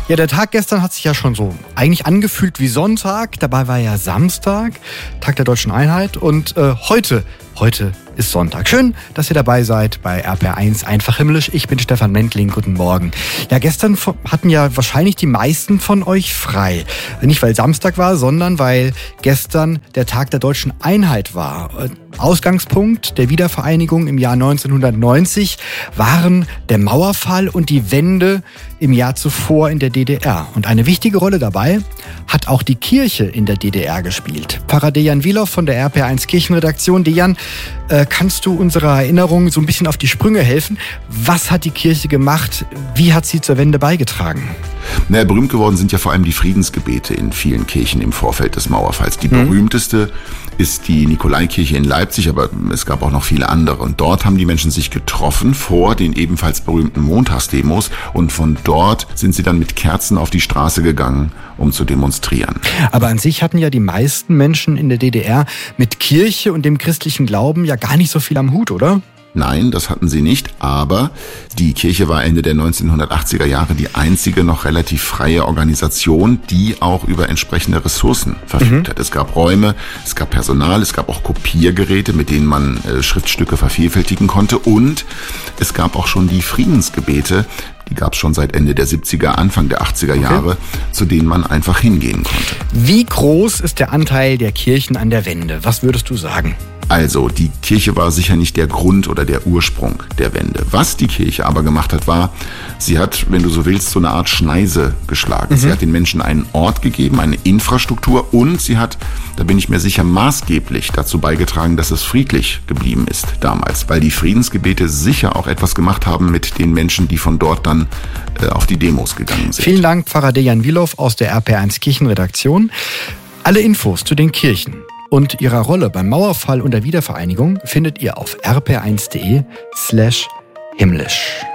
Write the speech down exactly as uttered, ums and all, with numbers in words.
Ja, der Tag gestern hat sich ja schon so eigentlich angefühlt wie Sonntag. Dabei war ja Samstag, Tag der Deutschen Einheit. Und äh, heute, heute ist Sonntag. Schön, dass ihr dabei seid bei R P R eins Einfach Himmlisch. Ich bin Stefan Mentling. Guten Morgen. Ja, gestern hatten ja wahrscheinlich die meisten von euch frei. Nicht, weil Samstag war, sondern weil gestern der Tag der Deutschen Einheit war. Ausgangspunkt der Wiedervereinigung im Jahr neunzehnhundertneunzig waren der Mauerfall und die Wende im Jahr zuvor in der D D R. Und eine wichtige Rolle dabei hat auch die Kirche in der D D R gespielt. Pfarrer Dejan Wilow von der R P R eins Kirchenredaktion. Dejan, äh, kannst du unserer Erinnerung so ein bisschen auf die Sprünge helfen? Was hat die Kirche gemacht? Wie hat sie zur Wende beigetragen? Na, berühmt geworden sind ja vor allem die Friedensgebete in vielen Kirchen im Vorfeld des Mauerfalls. Die mhm. berühmteste ist die Nikolaikirche in Leipzig, aber es gab auch noch viele andere. Und dort haben die Menschen sich getroffen vor den ebenfalls berühmten Montagsdemos. Und von dort sind sie dann mit Kerzen auf die Straße gegangen, um zu demonstrieren. Aber an sich hatten ja die meisten Menschen in der D D R mit Kirche und dem christlichen Glauben ja gar nicht so viel am Hut, oder? Nein, das hatten sie nicht, aber die Kirche war Ende der neunzehnhundertachtziger Jahre die einzige noch relativ freie Organisation, die auch über entsprechende Ressourcen verfügt mhm. hat. Es gab Räume, es gab Personal, es gab auch Kopiergeräte, mit denen man äh, Schriftstücke vervielfältigen konnte, und es gab auch schon die Friedensgebete, die gab es schon seit Ende der siebziger, Anfang der achtziger Jahre, okay. zu denen man einfach hingehen konnte. Wie groß ist der Anteil der Kirchen an der Wende? Was würdest du sagen? Also, die Kirche war sicher nicht der Grund oder der Ursprung der Wende. Was die Kirche aber gemacht hat, war, sie hat, wenn du so willst, so eine Art Schneise geschlagen. Mhm. Sie hat den Menschen einen Ort gegeben, eine Infrastruktur, und sie hat, da bin ich mir sicher, maßgeblich dazu beigetragen, dass es friedlich geblieben ist damals, weil die Friedensgebete sicher auch etwas gemacht haben mit den Menschen, die von dort dann äh, auf die Demos gegangen sind. Vielen Dank, Pfarrer Dejan Wilow aus der R P R eins Kirchenredaktion. Alle Infos zu den Kirchen und ihrer Rolle beim Mauerfall und der Wiedervereinigung findet ihr auf r p r eins punkt d e slash himmlisch.